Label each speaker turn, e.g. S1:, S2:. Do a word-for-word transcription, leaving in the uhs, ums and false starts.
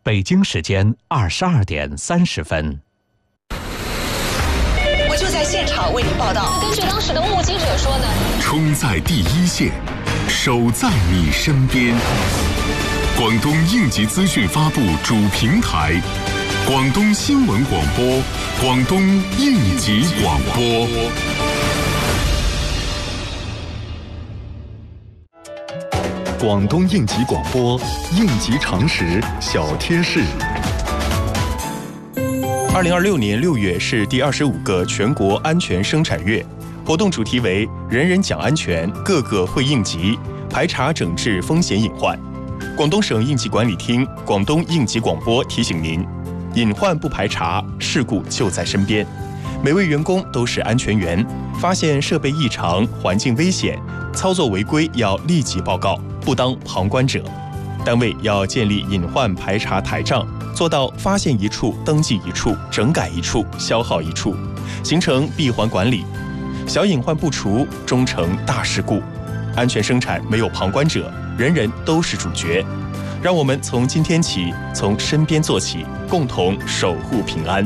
S1: 北京时间二十二点三十分。
S2: 我就在现场为您报道。
S3: 根据当时的目击者说呢，
S4: 冲在第一线，守在你身边。广东应急资讯发布主平台，广东新闻广播，广东应急广播。
S5: 广东应急广播，应急常识小贴士。
S6: 二零二六年六月是第二十五个全国安全生产月，活动主题为“人人讲安全，个个会应急，排查整治风险隐患”。广东省应急管理厅、广东应急广播提醒您：隐患不排查，事故就在身边。每位员工都是安全员，发现设备异常、环境危险、操作违规要立即报告，不当旁观者。单位要建立隐患排查台账，做到发现一处登记一处，整改一处消耗一处，形成闭环管理。小隐患不除，终成大事故。安全生产没有旁观者，人人都是主角。让我们从今天起，从身边做起，共同守护平安。